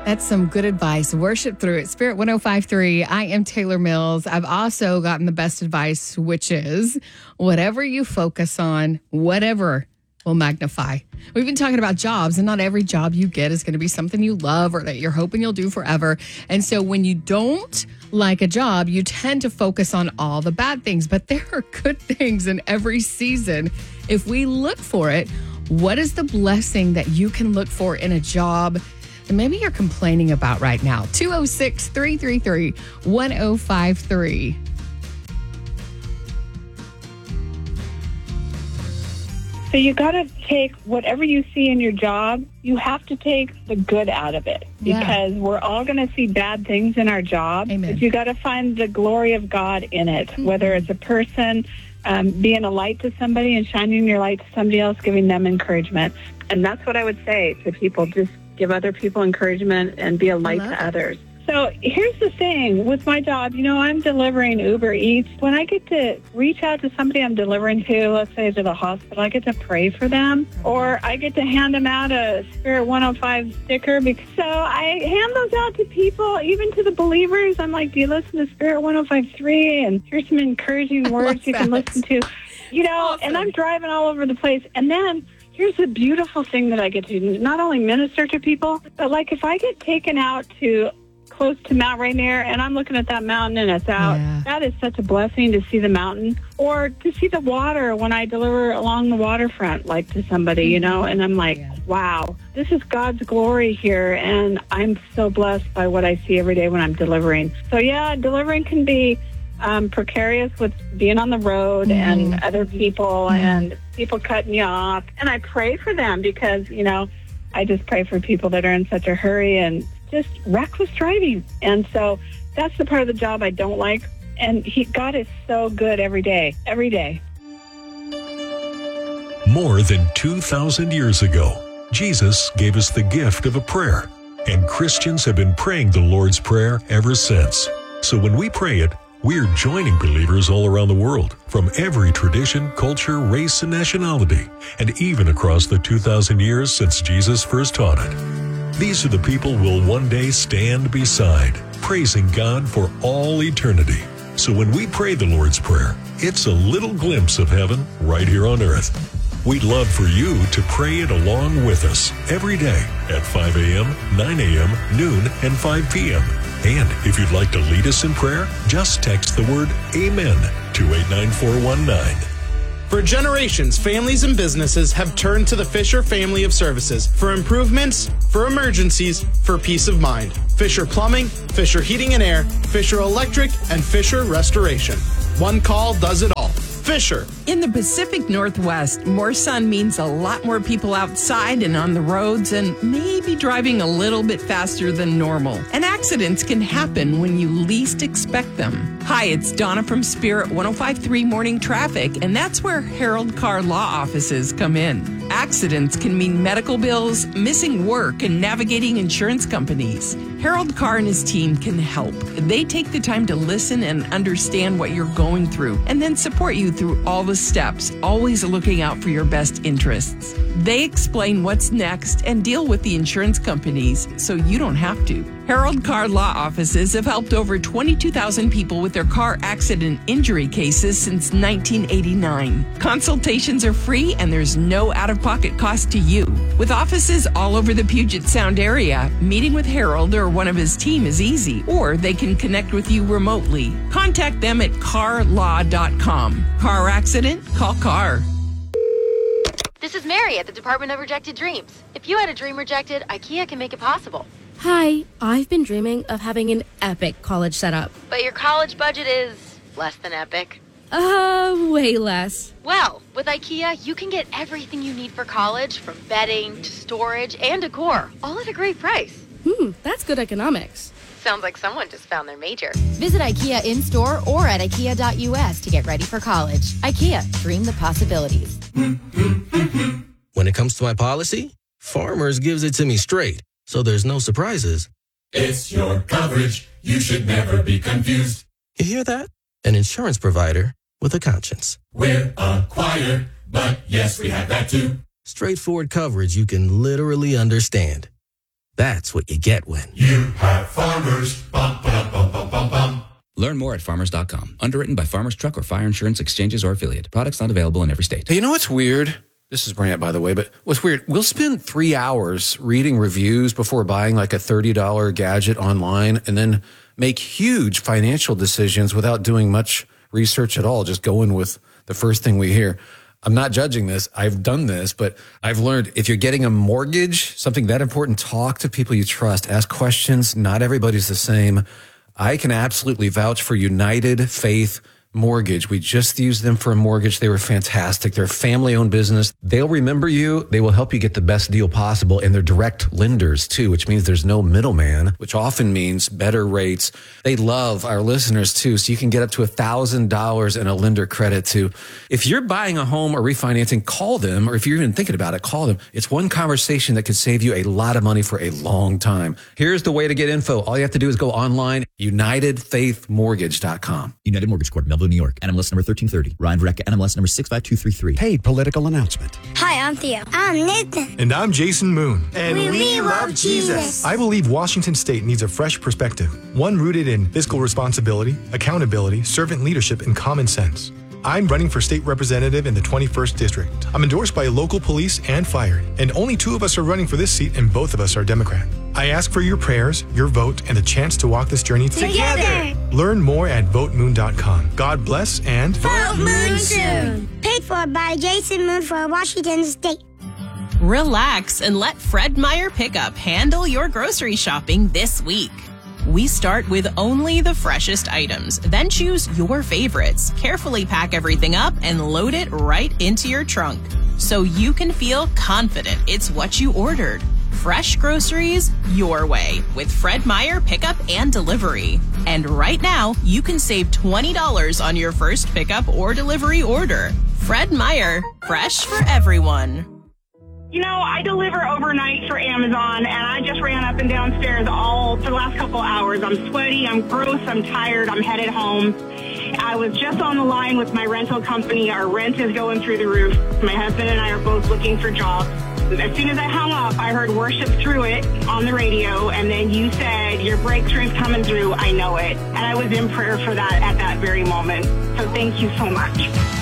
That's some good advice. Worship through it. Spirit 105.3. I am Taylor Mills. I've also gotten the best advice, which is whatever you focus on, whatever will magnify. We've been talking about jobs, and not every job you get is going to be something you love or that you're hoping you'll do forever. And so when you don't like a job, you tend to focus on all the bad things. But there are good things in every season. If we look for it, what is the blessing that you can look for in a job that maybe you're complaining about right now? 206-333-1053. So you got to take whatever you see in your job, you have to take the good out of it, because we're all going to see bad things in our job. Amen. But you got to find the glory of God in it, whether it's a person, being a light to somebody and shining your light to somebody else, giving them encouragement. And that's what I would say to people. Just give other people encouragement and be a light to others. So here's the thing with my job. You know, I'm delivering Uber Eats. When I get to reach out to somebody I'm delivering to, let's say to the hospital, I get to pray for them, or I get to hand them out a Spirit 105 sticker. So I hand those out to people, even to the believers. I'm like, do you listen to Spirit 105.3? And here's some encouraging words you can listen to. You know, and I'm driving all over the place. And then here's the beautiful thing that I get to do, not only minister to people, but like if I get taken out to close to Mount Rainier and I'm looking at that mountain and it's out, that is such a blessing to see the mountain, or to see the water when I deliver along the waterfront, like to somebody, you know, and I'm like, wow, this is God's glory here. And I'm so blessed by what I see every day when I'm delivering. So yeah, delivering can be precarious with being on the road and other people and people cutting you off. And I pray for them because, you know, I just pray for people that are in such a hurry and just reckless driving. And so that's the part of the job I don't like. And God is so good every day, every day. More than 2,000 years ago, Jesus gave us the gift of a prayer. And Christians have been praying the Lord's Prayer ever since. So when we pray it, we're joining believers all around the world, from every tradition, culture, race, and nationality, and even across the 2,000 years since Jesus first taught it. These are the people we'll one day stand beside, praising God for all eternity. So when we pray the Lord's Prayer, it's a little glimpse of heaven right here on earth. We'd love for you to pray it along with us every day at 5 a.m., 9 a.m., noon, and 5 p.m. And if you'd like to lead us in prayer, just text the word AMEN to 89419. For generations, families and businesses have turned to the Fisher family of services for improvements, for emergencies, for peace of mind. Fisher Plumbing, Fisher Heating and Air, Fisher Electric, and Fisher Restoration. One call does it all. Fisher. In the Pacific Northwest, more sun means a lot more people outside and on the roads and maybe driving a little bit faster than normal. And accidents can happen when you least expect them. Hi, it's Donna from Spirit 105.3 Morning Traffic, and that's where Harold Carr Law Offices come in. Accidents can mean medical bills, missing work, and navigating insurance companies. Harold Carr and his team can help. They take the time to listen and understand what you're going through, and then support you through all the steps, always looking out for your best interests. They explain what's next and deal with the insurance companies so you don't have to. Harold Carr Law Offices have helped over 22,000 people with their car accident injury cases since 1989. Consultations are free and there's no out-of-pocket cost to you. With offices all over the Puget Sound area, meeting with Harold or one of his team is easy, or they can connect with you remotely. Contact them at carlaw.com. Car accident? Call Carr. This is Mary at the Department of Rejected Dreams. If you had a dream rejected, IKEA can make it possible. Hi, I've been dreaming of having an epic college setup. But your college budget is less than epic. Way less. Well, with IKEA, you can get everything you need for college, from bedding to storage and decor, all at a great price. That's good economics. Sounds like someone just found their major. Visit IKEA in-store or at IKEA.us to get ready for college. IKEA, dream the possibilities. When it comes to my policy, Farmers gives it to me straight, so there's no surprises. It's your coverage. You should never be confused. You hear that? An insurance provider with a conscience. We're a choir, but yes, we have that too. Straightforward coverage you can literally understand. That's what you get when you have Farmers. Bum, bum, bum, bum, bum, bum. Learn more at farmers.com. Underwritten by Farmers Truck or Fire Insurance Exchanges or Affiliate. Products not available in every state. Hey, you know what's weird? This is Brant, by the way, but what's weird, we'll spend 3 hours reading reviews before buying like a $30 gadget online and then make huge financial decisions without doing much research at all, just going with the first thing we hear. I'm not judging this. I've done this, but I've learned if you're getting a mortgage, something that important, talk to people you trust, ask questions. Not everybody's the same. I can absolutely vouch for United Faith Mortgage. We just used them for a mortgage. They were fantastic. They're a family-owned business. They'll remember you. They will help you get the best deal possible. And they're direct lenders, too, which means there's no middleman, which often means better rates. They love our listeners, too, so you can get up to $1,000 in a lender credit, too. If you're buying a home or refinancing, call them. Or if you're even thinking about it, call them. It's one conversation that could save you a lot of money for a long time. Here's the way to get info. All you have to do is go online, UnitedFaithMortgage.com. United Mortgage Corp, Melville, New York. NMLS number 1330. Ryan Verrecka, NMLS number 65233. Paid political announcement. Hi, I'm Theo. I'm Nathan. And I'm Jason Moon. And we love Jesus. I believe Washington State needs a fresh perspective, one rooted in fiscal responsibility, accountability, servant leadership, and common sense. I'm running for state representative in the 21st District. I'm endorsed by local police and fire, and only 2 of us are running for this seat, and both of us are Democrat. I ask for your prayers, your vote, and the chance to walk this journey together. Learn more at votemoon.com. God bless and vote Moon soon. Paid for by Jason Moon for Washington State. Relax and let Fred Meyer Pickup handle your grocery shopping this week. We start with only the freshest items, then choose your favorites, carefully pack everything up, and load it right into your trunk so you can feel confident it's what you ordered. Fresh groceries your way with Fred Meyer Pickup and Delivery. And right now, you can save $20 on your first pickup or delivery order. Fred Meyer, fresh for everyone. You know, I deliver overnight for Amazon, and I just ran up and downstairs all for the last couple hours. I'm sweaty, I'm gross, I'm tired, I'm headed home. I was just on the line with my rental company. Our rent is going through the roof. My husband and I are both looking for jobs. As soon as I hung up, I heard Worship Through It on the radio, and then you said, your breakthrough's coming through, I know it. And I was in prayer for that at that very moment. So thank you so much.